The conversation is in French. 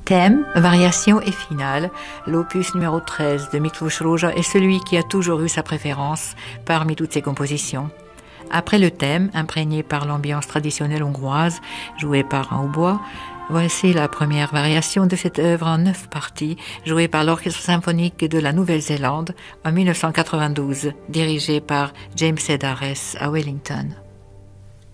Thème, variation et finale, l'opus numéro 13 de Miklós Rózsa est celui qui a toujours eu sa préférence parmi toutes ses compositions. Après le thème, imprégné par l'ambiance traditionnelle hongroise, joué par un hautbois, voici la première variation de cette œuvre en 9 parties, jouée par l'Orchestre symphonique de la Nouvelle-Zélande en 1992, dirigé par James Edares à Wellington.